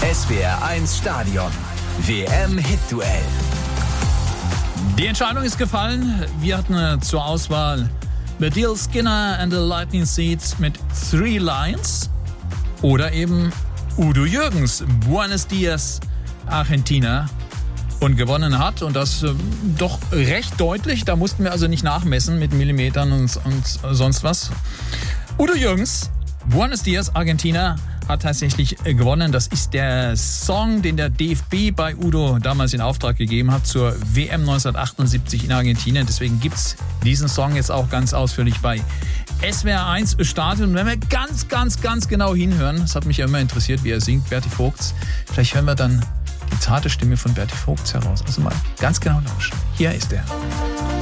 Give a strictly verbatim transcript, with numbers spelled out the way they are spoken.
S W R eins Stadion. W M-Hit-Duell. Die Entscheidung ist gefallen. Wir hatten zur Auswahl Baddiel Skinner and the Lightning Seeds mit Three Lines oder eben Udo Jürgens, Buenos Dias, Argentina. Und gewonnen hat, und das äh, doch recht deutlich. Da mussten wir also nicht nachmessen mit Millimetern und, und sonst was. Udo Jürgens, Buenos Dias, Argentina, hat tatsächlich gewonnen. Das ist der Song, den der D F B bei Udo damals in Auftrag gegeben hat zur W M neunzehnhundertachtundsiebzig in Argentinien. Deswegen gibt es diesen Song jetzt auch ganz ausführlich bei S W R eins Stadion. Und wenn wir ganz, ganz, ganz genau hinhören, das hat mich ja immer interessiert, wie er singt, Berti Vogts, vielleicht hören wir dann die zarte Stimme von Berti Vogts heraus. Also mal ganz genau lauschen. Hier ist er.